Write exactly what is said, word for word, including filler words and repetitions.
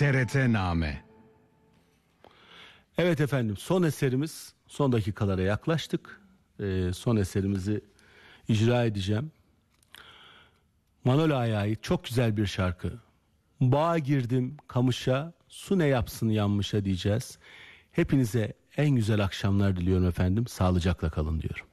T R T-name. Evet efendim, son eserimiz, son dakikalara yaklaştık. Ee, son eserimizi icra edeceğim. Manol Ağa'ya ait çok güzel bir şarkı. Bağa girdim kamışa, su ne yapsın yanmışa diyeceğiz. Hepinize en güzel akşamlar diliyorum efendim. Sağlıcakla kalın diyorum.